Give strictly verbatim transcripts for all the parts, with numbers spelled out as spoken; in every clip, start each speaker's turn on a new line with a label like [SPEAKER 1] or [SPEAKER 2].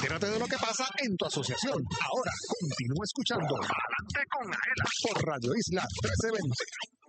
[SPEAKER 1] Entérate de lo que pasa en tu asociación. Ahora continúa escuchando Adelante con Aela por Radio Isla trece veinte.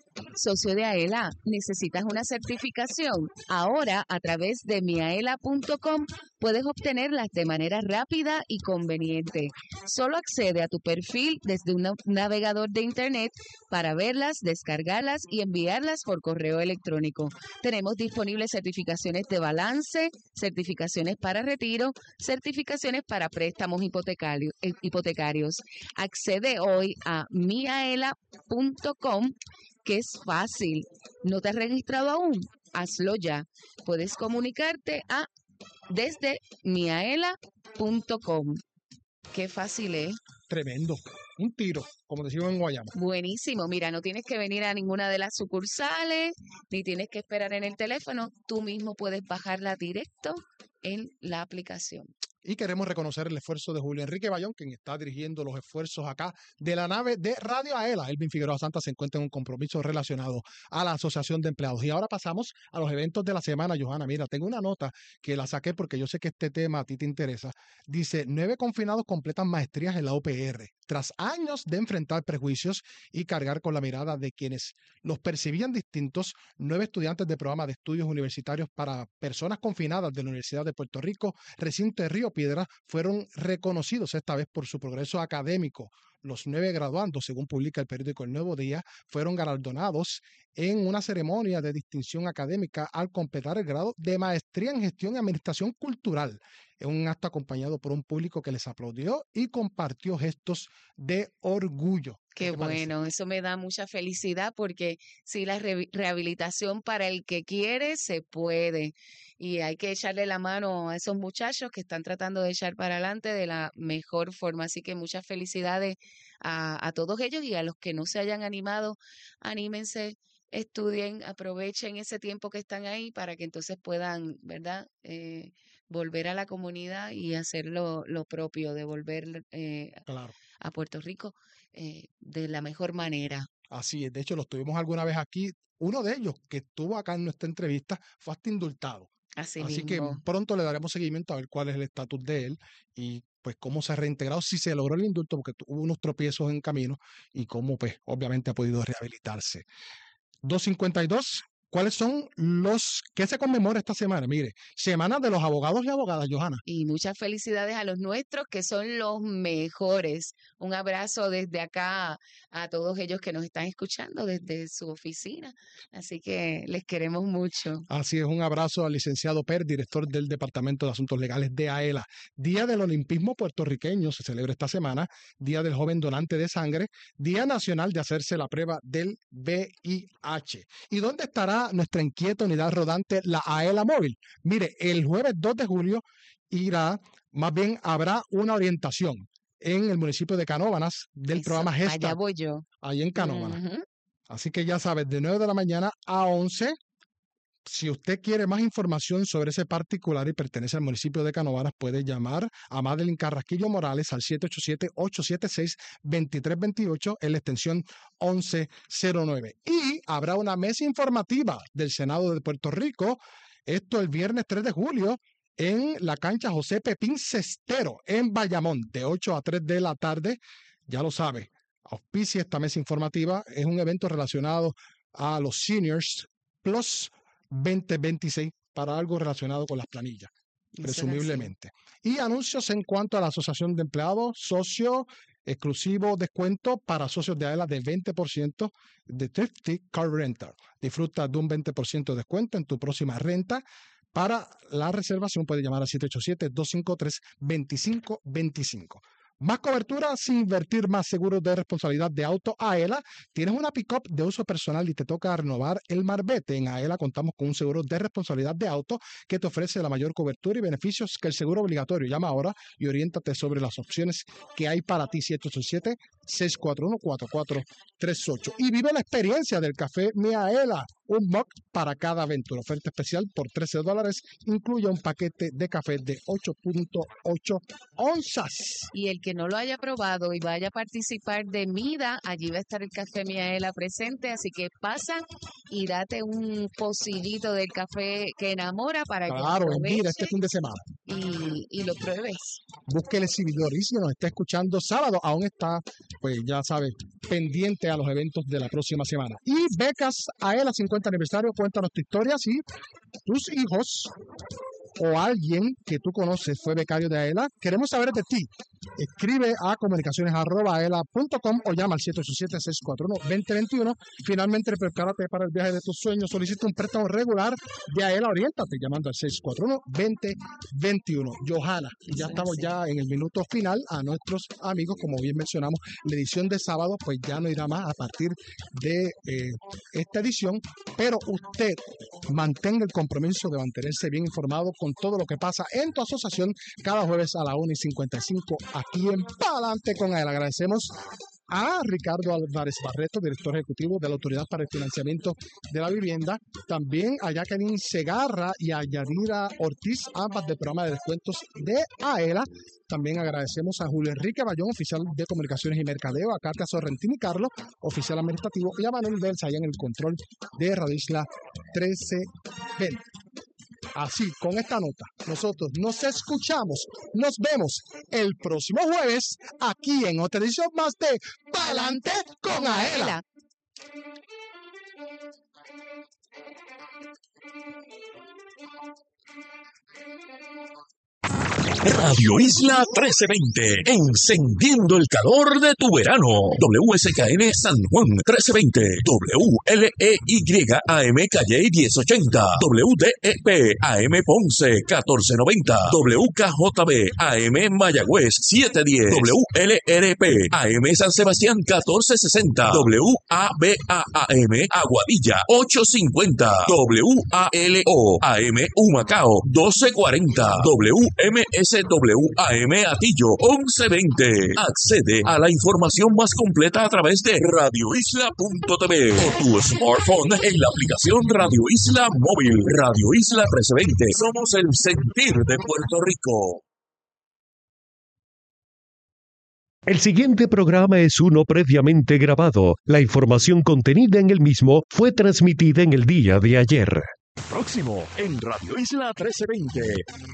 [SPEAKER 2] Socio de AELA, ¿necesitas una certificación? Ahora, a través de mi aela punto com, puedes obtenerlas de manera rápida y conveniente. Solo accede a tu perfil desde un navegador de Internet para verlas, descargarlas y enviarlas por correo electrónico. Tenemos disponibles certificaciones de balance, certificaciones para retiro, certificaciones para préstamos hipotecarios. Eh, hipotecarios. Accede hoy a mi aela punto com, que es fácil. ¿No te has registrado aún? Hazlo ya. Puedes comunicarte a desde mi aela punto com. Qué fácil es.
[SPEAKER 3] Tremendo. Un tiro, como decimos en Guayama.
[SPEAKER 2] Buenísimo. Mira, no tienes que venir a ninguna de las sucursales, ni tienes que esperar en el teléfono. Tú mismo puedes bajarla directo en la aplicación.
[SPEAKER 3] Y queremos reconocer el esfuerzo de Julio Enrique Bayón, quien está dirigiendo los esfuerzos acá de la nave de Radio AELA. Elvin Figueroa Santa se encuentra en un compromiso relacionado a la Asociación de Empleados. Y ahora pasamos a los eventos de la semana, Johanna. Mira, tengo una nota que la saqué porque yo sé que este tema a ti te interesa. Dice, nueve confinados completan maestrías en la U P R. Tras años de enfrentar prejuicios y cargar con la mirada de quienes los percibían distintos, nueve estudiantes de programa de estudios universitarios para personas confinadas de la Universidad de Puerto Rico, recinto de Río Piedra, fueron reconocidos esta vez por su progreso académico. Los nueve graduandos, según publica el periódico El Nuevo Día, fueron galardonados en una ceremonia de distinción académica al completar el grado de maestría en gestión y administración cultural, en un acto acompañado por un público que les aplaudió y compartió gestos de orgullo.
[SPEAKER 2] Qué bueno, eso me da mucha felicidad porque si la re- rehabilitación para el que quiere se puede y hay que echarle la mano a esos muchachos que están tratando de echar para adelante de la mejor forma. Así que muchas felicidades a, a todos ellos y a los que no se hayan animado, anímense, estudien, aprovechen ese tiempo que están ahí para que entonces puedan, ¿verdad?, eh, volver a la comunidad y hacer lo, lo propio, de volver eh,
[SPEAKER 3] Claro.
[SPEAKER 2] a Puerto Rico eh, de la mejor manera.
[SPEAKER 3] Así es, de hecho los tuvimos alguna vez aquí. Uno de ellos que estuvo acá en nuestra entrevista fue hasta indultado.
[SPEAKER 2] Así,
[SPEAKER 3] Así
[SPEAKER 2] mismo.
[SPEAKER 3] que pronto le daremos seguimiento a ver cuál es el estatus de él y pues cómo se ha reintegrado, si se logró el indulto, porque hubo unos tropiezos en camino y cómo pues obviamente ha podido rehabilitarse. dos cincuenta y dos. ¿Cuáles son los que se conmemora esta semana? Mire, Semana de los Abogados y Abogadas, Johanna.
[SPEAKER 2] Y muchas felicidades a los nuestros, que son los mejores. Un abrazo desde acá a todos ellos que nos están escuchando desde su oficina. Así que les queremos mucho.
[SPEAKER 3] Así es, un abrazo al licenciado Per, director del Departamento de Asuntos Legales de AELA. Día del Olimpismo Puertorriqueño se celebra esta semana, Día del Joven Donante de Sangre, Día Nacional de hacerse la prueba del V I H. ¿Y dónde estará nuestra inquieta unidad rodante, la AELA Móvil? Mire, el jueves dos de julio irá, más bien habrá una orientación en el municipio de Canóvanas del
[SPEAKER 2] Eso,
[SPEAKER 3] programa Gesta.
[SPEAKER 2] allá voy yo.
[SPEAKER 3] Ahí en Canóvanas.
[SPEAKER 2] Uh-huh.
[SPEAKER 3] Así que ya sabes, de nueve de la mañana a once. Si usted quiere más información sobre ese particular y pertenece al municipio de Canóvanas, puede llamar a Madeline Carrasquillo Morales al siete ocho siete, ocho siete seis, dos tres dos ocho en la extensión once cero nueve. Y habrá una mesa informativa del Senado de Puerto Rico, esto el viernes tres de julio, en la cancha José Pepín Cestero, en Bayamón, de ocho a tres de la tarde. Ya lo sabe, auspicia esta mesa informativa. Es un evento relacionado a los Seniors Plus veinte veintiséis para algo relacionado con las planillas,
[SPEAKER 2] Eso
[SPEAKER 3] presumiblemente. Y anuncios en cuanto a la Asociación de Empleados, socio exclusivo descuento para socios de AELA de veinte por ciento de Thrifty Car Rental. Disfruta de un veinte por ciento de descuento en tu próxima renta. Para la reservación puede llamar al siete ocho siete, dos cinco tres, dos cinco dos cinco. Más cobertura sin invertir, más seguros de responsabilidad de auto AELA. Tienes una pick-up de uso personal y te toca renovar el marbete. En AELA contamos con un seguro de responsabilidad de auto que te ofrece la mayor cobertura y beneficios que el seguro obligatorio. Llama ahora y oriéntate sobre las opciones que hay para ti. siete ocho siete, seis cuatro uno, cuatro cuatro tres ocho. Y vive la experiencia del café Mi AELA. Un mug para cada aventura. Oferta especial por trece dólares. Incluye un paquete de café de ocho punto ocho onzas.
[SPEAKER 2] Y el que no lo haya probado y vaya a participar de MIDA, allí va a estar el café Miaela presente, así que pasa y date un pocillito del café que enamora para
[SPEAKER 3] Claro,
[SPEAKER 2] que
[SPEAKER 3] mira, este fin de semana.
[SPEAKER 2] y, y lo pruebes.
[SPEAKER 3] Busque el exhibidor y si nos está escuchando sábado, aún está, pues ya sabes, pendiente a los eventos de la próxima semana. Y becas AELA cincuenta aniversario, cuéntanos tu historia, si tus hijos o alguien que tú conoces fue becario de AELA, queremos saber de ti. Escribe a comunicaciones arroba aela punto com o llama al siete ocho siete, seis cuatro uno, dos cero dos uno. Finalmente, prepárate para el viaje de tus sueños. Solicita un préstamo regular de AELA. Oriéntate llamando al seis cuatro uno, dos cero dos uno. Johanna, y ya estamos ya en el minuto final. A nuestros amigos, como bien mencionamos, la edición de sábado pues ya no irá más a partir de eh, esta edición, pero usted mantenga el compromiso de mantenerse bien informado con todo lo que pasa en tu asociación cada jueves a la una y cincuenta y cinco aquí en Palante con AELA. Agradecemos a Ricardo Álvarez Barreto, director ejecutivo de la Autoridad para el Financiamiento de la Vivienda, también a Jacqueline Segarra y a Yadira Ortiz, ambas del programa de descuentos de AELA. También agradecemos a Julio Enrique Bayón, oficial de Comunicaciones y Mercadeo, a Katia Sorrentini Carlos, oficial administrativo, y a Manuel Belsa, allá en el control de Radio Isla trece veinte. Así, con esta nota, nosotros nos escuchamos, nos vemos el próximo jueves aquí en otra edición más de Pa'lante con AELA.
[SPEAKER 4] Radio Isla trece veinte, encendiendo el calor de tu verano. W S K N San Juan trece veinte, W L E Y A M Calle diez ochenta, W D E P A M Ponce catorce noventa, W K J B A M Mayagüez siete diez, W L R P A M San Sebastián catorce sesenta, W A B A A M Aguadilla ocho cincuenta, W A L O A M Humacao doce cuarenta, W M S W A M Atillo once veinte. Accede a la información más completa a través de radio isla punto t v o tu smartphone en la aplicación Radio Isla Móvil. Radio Isla trece veinte. Somos el sentir de Puerto Rico.
[SPEAKER 5] El siguiente programa es uno previamente grabado. La información contenida en el mismo fue transmitida en el día de ayer.
[SPEAKER 4] Próximo en Radio Isla trece veinte.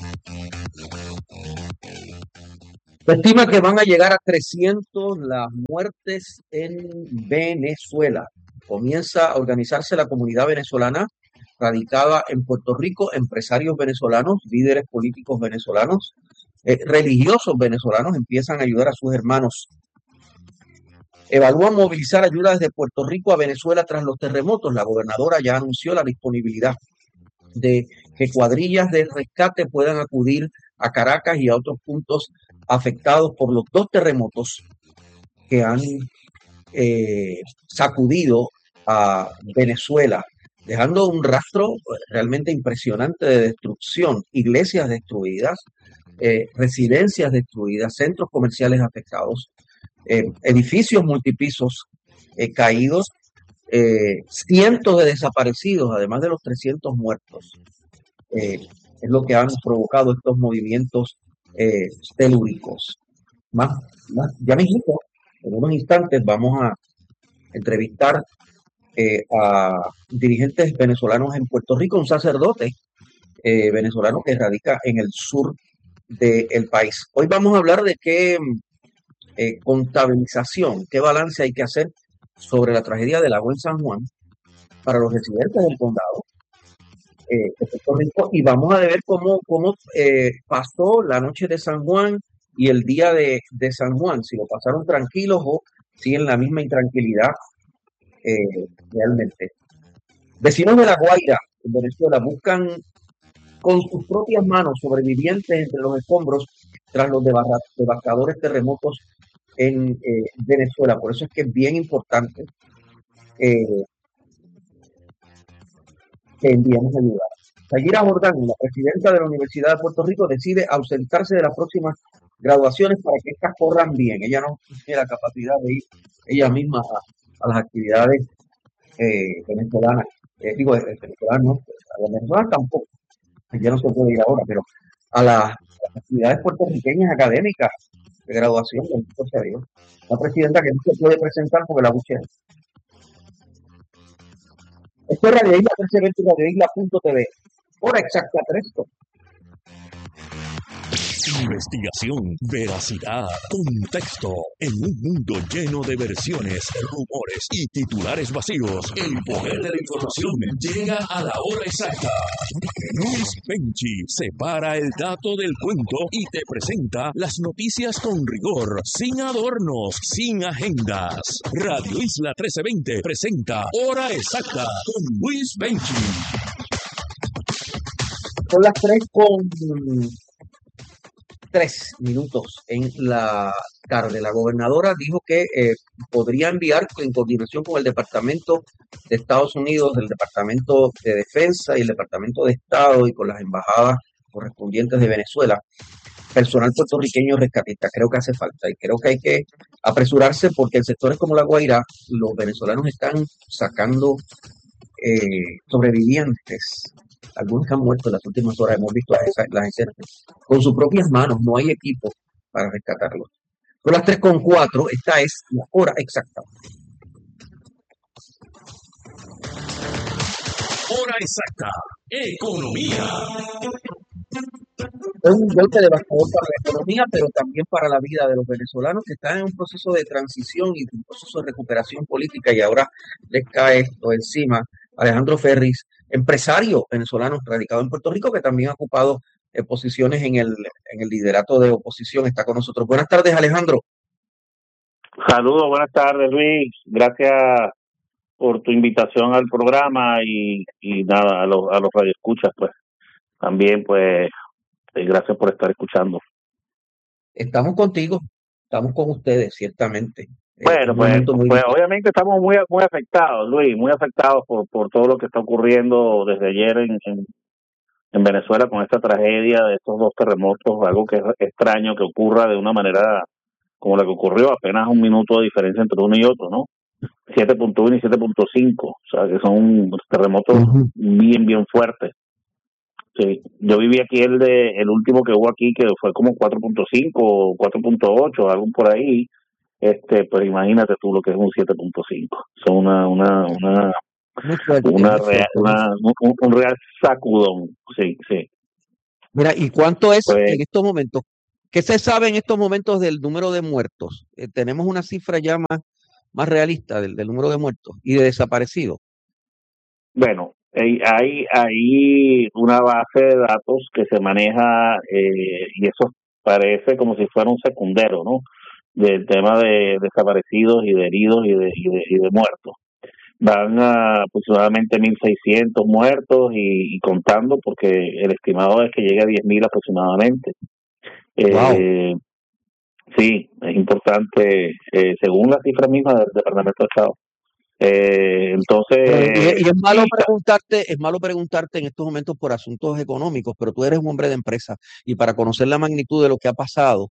[SPEAKER 6] Se estima que van a llegar a trescientas las muertes en Venezuela. Comienza a organizarse la comunidad venezolana radicada en Puerto Rico, empresarios venezolanos, líderes políticos venezolanos, eh, religiosos venezolanos empiezan a ayudar a sus hermanos. Evalúan movilizar ayuda desde Puerto Rico a Venezuela tras los terremotos. La gobernadora ya anunció la disponibilidad de que cuadrillas de rescate puedan acudir a Caracas y a otros puntos afectados por los dos terremotos que han eh, sacudido a Venezuela, dejando un rastro realmente impresionante de destrucción, iglesias destruidas, eh, residencias destruidas, centros comerciales afectados, eh, edificios multipisos eh, caídos, eh, cientos de desaparecidos, además de los trescientos muertos. Eh, es lo que han provocado estos movimientos eh, telúricos. Más, más, ya mismo, en unos instantes vamos a entrevistar eh, a dirigentes venezolanos en Puerto Rico, un sacerdote eh, venezolano que radica en el sur del país. Hoy vamos a hablar de qué eh, contabilización, qué balance hay que hacer sobre la tragedia del agua en San Juan para los residentes del condado eh, de Puerto Rico, y vamos a ver cómo, cómo eh, pasó la noche de San Juan y el día de, de San Juan, si lo pasaron tranquilos o si en la misma intranquilidad eh, realmente. Vecinos de La Guaira, en Venezuela, buscan con sus propias manos sobrevivientes entre los escombros tras los devastadores terremotos en eh, Venezuela. Por eso es que es bien importante eh, que enviemos ayuda. Sayira Jordán, la presidenta de la Universidad de Puerto Rico, decide ausentarse de las próximas graduaciones para que estas corran bien. Ella no tiene la capacidad de ir ella misma a, a las actividades eh, venezolanas. Eh, digo, eh, venezolanas no, a las venezolanas tampoco. Ya no se puede ir ahora, pero a las, a las actividades puertorriqueñas académicas de graduación, bendito sea Dios. La presidenta que no se puede presentar porque la buchea. Esto es Radio Isla trece veinte, radio isla punto t v. Hora exacta, tres.
[SPEAKER 4] Investigación, veracidad, contexto. En un mundo lleno de versiones, rumores y titulares vacíos, el poder de la información llega a la hora exacta. Luis Penchi separa el dato del cuento y te presenta las noticias con rigor, sin adornos, sin agendas. Radio Isla trece veinte presenta Hora Exacta con Luis Penchi.
[SPEAKER 6] Son las tres con tres minutos en la tarde. La gobernadora dijo que eh, podría enviar en coordinación con el Departamento de Estados Unidos, el Departamento de Defensa y el Departamento de Estado y con las embajadas correspondientes de Venezuela, personal puertorriqueño rescatista. Creo que hace falta y creo que hay que apresurarse porque en sectores como La Guaira los venezolanos están sacando eh, sobrevivientes. Algunos que han muerto en las últimas horas, hemos visto las, las escenas, con sus propias manos, no hay equipo para rescatarlos. Son las tres con cuatro, esta es la hora exacta.
[SPEAKER 4] Hora Exacta, Economía.
[SPEAKER 6] Es un golpe devastador para la economía, pero también para la vida de los venezolanos que están en un proceso de transición y un proceso de recuperación política y ahora les cae esto encima. Alejandro Ferris, empresario venezolano radicado en Puerto Rico, que también ha ocupado eh, posiciones en el, en el liderato de oposición, está con nosotros. Buenas tardes, Alejandro.
[SPEAKER 7] Saludos, buenas tardes, Luis. Gracias por tu invitación al programa y, y nada, a los, a los radioescuchas, pues también, pues, eh, gracias por estar escuchando.
[SPEAKER 6] Estamos contigo, estamos con ustedes, ciertamente.
[SPEAKER 7] Bueno, pues, pues obviamente estamos muy muy afectados, Luis, muy afectados por, por todo lo que está ocurriendo desde ayer en, en, en Venezuela con esta tragedia de estos dos terremotos, algo que es extraño que ocurra de una manera como la que ocurrió, apenas un minuto de diferencia entre uno y otro, ¿no? siete punto uno y siete punto cinco, o sea que son terremotos uh-huh. bien, bien fuertes. Sí, yo viví aquí el de el último que hubo aquí, que fue como cuatro punto cinco o cuatro punto ocho, algo por ahí. Este, pues imagínate tú lo que es un siete punto cinco. Son una una una fuerte, una, real, una un, un real sacudón. Sí, sí.
[SPEAKER 6] Mira, ¿y cuánto es pues, en estos momentos? ¿Qué se sabe en estos momentos del número de muertos? Eh, tenemos una cifra ya más, más realista del, del número de muertos y de desaparecidos.
[SPEAKER 7] Bueno, hay hay una base de datos que se maneja eh, y eso parece como si fuera un secundero, ¿no? Del tema de desaparecidos y de heridos y de, y de, y de muertos. Van a aproximadamente mil seiscientos muertos y, y contando, porque el estimado es que llegue a diez mil aproximadamente.
[SPEAKER 6] Wow.
[SPEAKER 7] Eh, sí, es importante, eh, según la cifra misma del Departamento de Estado. Eh, entonces...
[SPEAKER 6] Y, y es malo preguntarte, es malo preguntarte en estos momentos por asuntos económicos, pero tú eres un hombre de empresa y para conocer la magnitud de lo que ha pasado,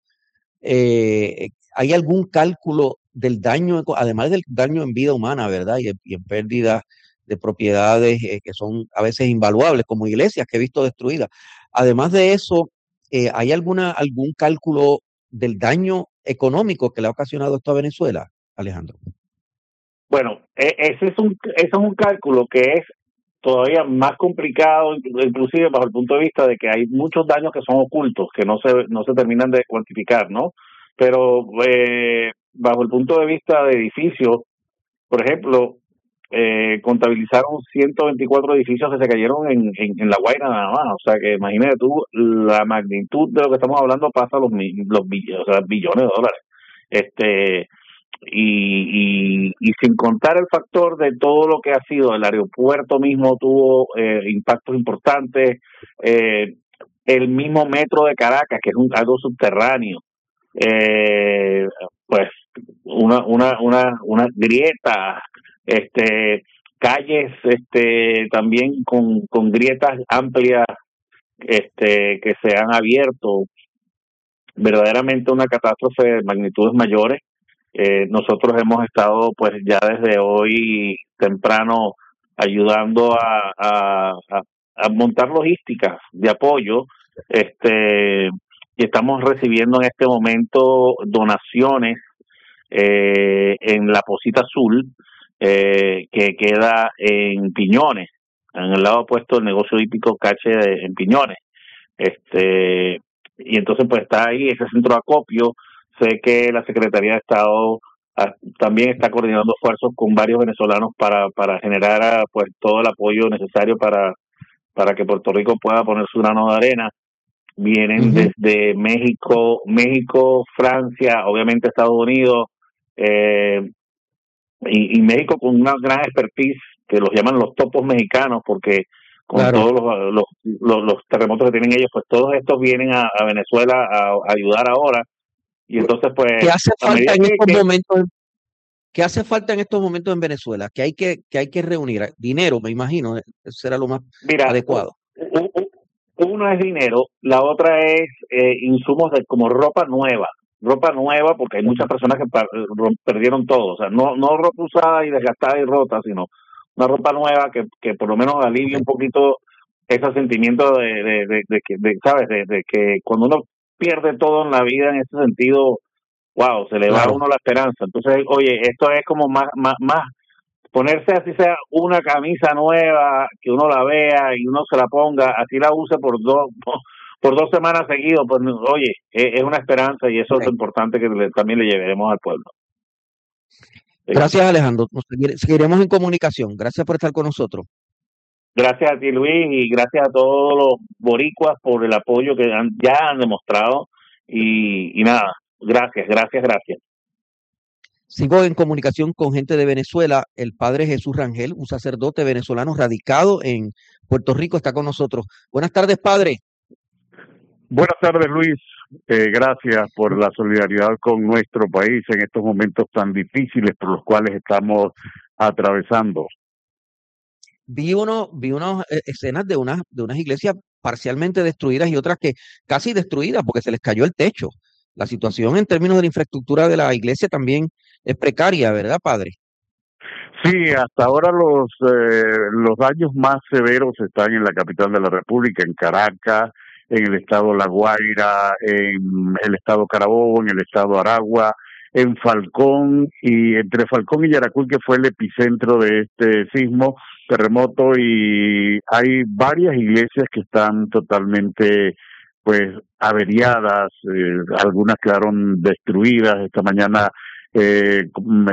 [SPEAKER 6] eh, ¿hay algún cálculo del daño, además del daño en vida humana, verdad? Y, y en pérdidas de propiedades eh, que son a veces invaluables, como iglesias que he visto destruidas. Además de eso, eh, ¿hay alguna algún cálculo del daño económico que le ha ocasionado esto a Venezuela, Alejandro?
[SPEAKER 7] Bueno, ese es un ese es un cálculo que es todavía más complicado, inclusive bajo el punto de vista de que hay muchos daños que son ocultos, que no se no se terminan de cuantificar, ¿no? Pero eh, bajo el punto de vista de edificios, por ejemplo, eh, contabilizaron ciento veinticuatro edificios que se cayeron en, en, en La Guaira nada más. O sea que imagínate tú, la magnitud de lo que estamos hablando pasa los, los billones, o sea, billones de dólares. Este... Y, y, y sin contar el factor de todo lo que ha sido, el aeropuerto mismo tuvo eh, impactos importantes, eh, el mismo metro de Caracas, que es un algo subterráneo, eh, pues una una una una grieta, este calles este también con con grietas amplias este que se han abierto, verdaderamente una catástrofe de magnitudes mayores. Eh, nosotros hemos estado pues ya desde hoy temprano ayudando a, a, a, a montar logísticas de apoyo, este y estamos recibiendo en este momento donaciones eh, en la Posita Azul, eh, que queda en Piñones, en el lado opuesto del negocio hípico Cache de, en Piñones. Este y entonces pues está ahí ese centro de acopio. Sé que la Secretaría de Estado ah, también está coordinando esfuerzos con varios venezolanos para para generar ah, pues todo el apoyo necesario para para que Puerto Rico pueda poner su grano de arena. Vienen
[SPEAKER 6] Ujú.
[SPEAKER 7] desde México, México, Francia, obviamente Estados Unidos, eh, y, y México con una gran expertise que los llaman los topos mexicanos, porque con
[SPEAKER 6] Claro.
[SPEAKER 7] todos los, los, los, los terremotos que tienen ellos, pues todos estos vienen a, a Venezuela a, a ayudar ahora. Y entonces, pues,
[SPEAKER 6] ¿Qué hace
[SPEAKER 7] a medida
[SPEAKER 6] falta en
[SPEAKER 7] que,
[SPEAKER 6] estos
[SPEAKER 7] que
[SPEAKER 6] momentos? ¿Qué hace falta en estos momentos en Venezuela? Que hay que, que hay que reunir dinero, me imagino, eh, eso será lo más
[SPEAKER 7] mira, u-
[SPEAKER 6] adecuado.
[SPEAKER 7] u- u- uno es dinero, la otra es eh, insumos de como ropa nueva, ropa nueva, porque hay muchas personas que pa- ro- perdieron todo, o sea, no no ropa usada y desgastada y rota, sino una ropa nueva que, que por lo menos alivie
[SPEAKER 6] Ok.
[SPEAKER 7] un poquito ese sentimiento de, de, de, de que, de, ¿sabes? De, de que cuando uno pierde todo en la vida en ese sentido, wow, se le va a
[SPEAKER 6] Claro.
[SPEAKER 7] uno la esperanza. Entonces, oye, esto es como más, más, más ponerse así sea una camisa nueva, que uno la vea y uno se la ponga, así la use por dos por dos semanas seguidos, pues oye, es, es una esperanza y eso es lo
[SPEAKER 6] Ok.
[SPEAKER 7] importante que le- también le llevaremos al pueblo. Sí.
[SPEAKER 6] Gracias, Alejandro. Nos seguire- seguiremos en comunicación. Gracias por estar con nosotros.
[SPEAKER 7] Gracias a ti, Luis, y gracias a todos los boricuas por el apoyo que han- ya han demostrado y, y nada, gracias, gracias, gracias.
[SPEAKER 6] Sigo en comunicación con gente de Venezuela. El padre Jesús Rangel, un sacerdote venezolano radicado en Puerto Rico, está con nosotros. Buenas tardes, padre.
[SPEAKER 8] Buenas tardes, Luis. Eh, gracias por la solidaridad con nuestro país en estos momentos tan difíciles por los cuales estamos atravesando.
[SPEAKER 6] Vi uno, vi unas eh, escenas de unas, de unas iglesias parcialmente destruidas y otras que casi destruidas porque se les cayó el techo. La situación en términos de la infraestructura de la iglesia también es precaria, ¿verdad, padre?
[SPEAKER 8] Sí, hasta ahora los eh, los daños más severos están en la capital de la República, en Caracas, en el estado La Guaira, en el estado Carabobo, en el estado Aragua, en Falcón y entre Falcón y Yaracuy, que fue el epicentro de este sismo, terremoto, y hay varias iglesias que están totalmente pues averiadas, eh, algunas quedaron destruidas. Esta mañana eh,